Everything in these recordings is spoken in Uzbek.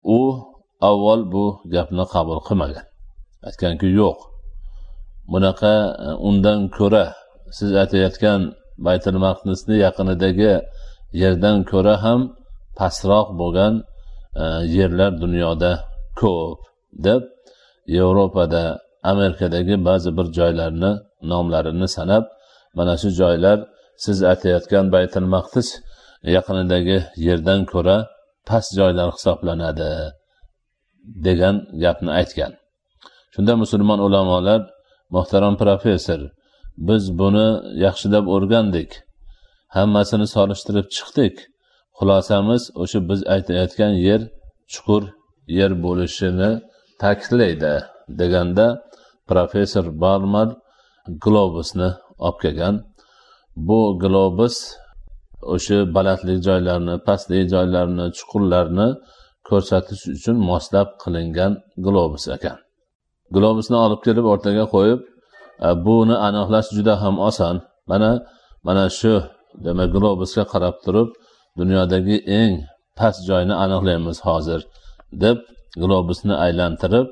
u avval bu gapni qabul qilmagan. Aytganki, yo'q. Bunaqa undan ko'ra siz aytayotgan Baytul Maqdisning yaqinidagi yerdan ko'ra ham pastroq bo'lgan yerlar dunyoda ko'p deb Yevropada, Amerikadagi ba'zi bir joylarni nomlarini sanab, mana shu joylar siz aytayotgan Baytul Maqdis yaqinidagi yerdan ko'ra past joylar hisoblanadi degan gapni aytgan. Shunda musulmon ulamolar, muhtaram professor, biz buni yaxshilab o'rgandik, hammasini solishtirib chiqdik. Xulosamiz o'sha biz aytayotgan yer chuqur yer bo'lishini ta'kidlaydi deganda professor Balmer globusni olib kelgan. Bu globus o'sha balandlik joylarni, pastlik joylarni, chuqurlarni ko'rsatish uchun moslab qilingan globus ekan. Globusni olib kelib o'rtaga qo'yib, buni aniqlash juda ham oson. Mana shu demak globusga qarab turib dunyodagi eng past joyni aniqlaymiz hozir deb globusni aylantirib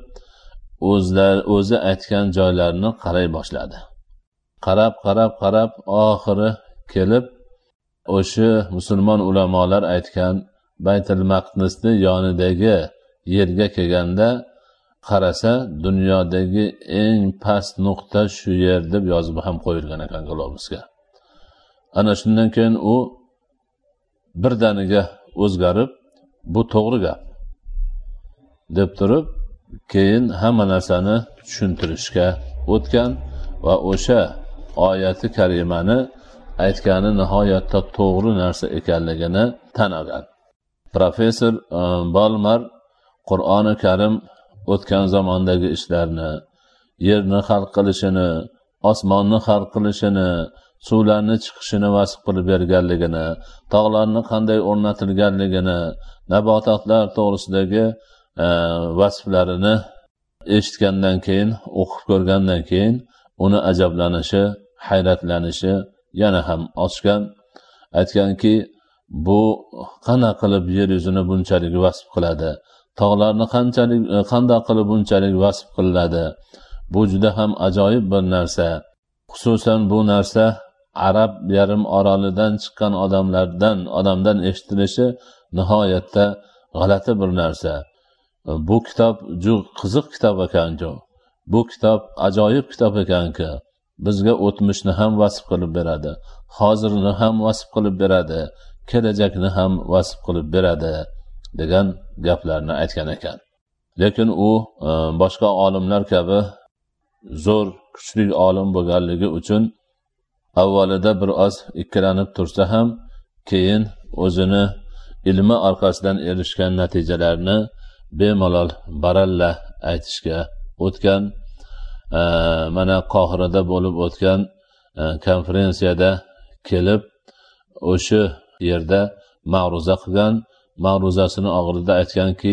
o'zi aytgan joylarni qaray boshladi. Qarab oxiri kelib o'sha musulmon ulamolar aytgan Baytul Maqdisning yonidagi yerga kelganda qarasa dunyodagi eng past nuqta shu yer deb yozib ham qo'yilgan ekan globusga. Ana shundan keyin u birdaniga o'zgarib, bu to'g'ri gap deb turib, keyin hamma narsani tushuntirishga o'tgan va o'sha oyati karimani aytgani nihoyatda to'g'ri narsa ekanligini tan olgan. Professor Balmer Qur'oni Karim o'tgan zamondagi ishlarni, yerni xalq qilishini, osmonni xalq qilishini, suvlarni chiqishini vasf qilib berganligini, tog'larni qanday o'rnatilganligini, nabototlar to'g'risidagi vasflarini eshitgandan keyin, o'qib ko'rgandan keyin uni ajablanishi, hayratlanishi yana ham oshgan. Aytganki, bu qana qilib yer yuzini bunchalik vasf qiladi, tog'larni qanday qilib bunchalik vasf qiladi. Bu juda ham ajoyib bir narsa. Xususan bu narsa Arab yarim orolidan chiqqan odamdan eshitilishi nihoyatda g'alati bir narsa. Bu kitob juda qiziq kitob ekan-ku. Bu kitob ajoyib kitob ekan-ku. Bizga o'tmishni ham vasf qilib beradi, hozirni ham vasf qilib beradi, kelajakni ham vasf qilib beradi degan gaplarni aytgan ekan. Lekin u boshqa olimlar kabi zo'r, kuchli olim bo'lganligi uchun avvalida bir oz ikkilanib tursa ham, keyin o'zini ilmi orqasidan erishgan natijalarni bemalol baralla aytishga o'tgan. Mana Qohirada bo'lib o'tgan konferensiyada kelib o'sha yerda ma'ruza qilgan. Ma'ruzasini og'rida aytganki,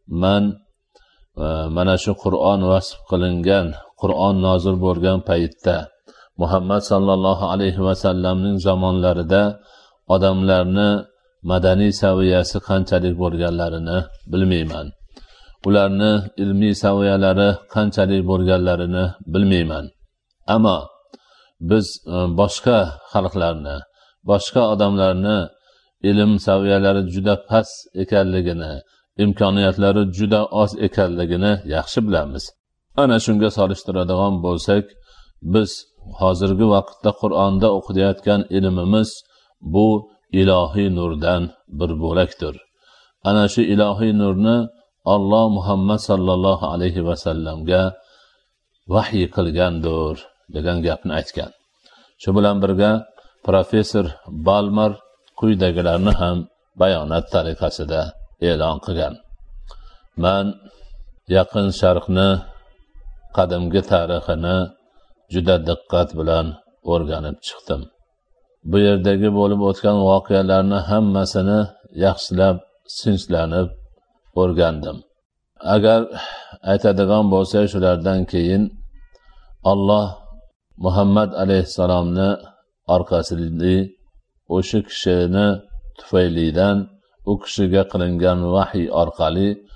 mana shu Qur'on vasf qilingan, Qur'on nozil bo'lgan paytda Muhammad sallallohu alayhi va sallamning zamonlarida odamlarni madaniy saviyasi qanchalik bo'lganlarini bilmayman. Ularni ilmiy saviyalari qanchalik bo'lganlarini bilmayman. Ammo biz boshqa xalqlarni, boshqa odamlarni ilm saviyalari juda past ekanligini, imkoniyatlari juda oz ekanligini yaxshi bilamiz. Ana shunga solishtiradigan bo'lsak, biz hozirgi vaqtda Qur'onda o'qiyotgan ilmimiz bu ilohiy nurdan bir bo'lakdir. Ana shu ilohiy nurni Alloh Muhammad sallallohu alayhi va sallamga vahiy qilgandir degan gapni aytgan. Shu bilan birga professor Balmer quyidagilarni ham bayonot tariqasida e'lon qilgan. Men Yaqin Sharqni qadimgi tarixini juda diqqat bilan o'rganib chiqdim. Bu yerdagi bo'lib o'tgan voqealarni hammasini yaxshilab sinchlanib o'rgandim. Agar aytadigan bo'lsa, shulardan keyin Alloh Muhammad alayhisalomni orqasida o'sha kishini tufaylidan u kishiga qilingan vahiy orqali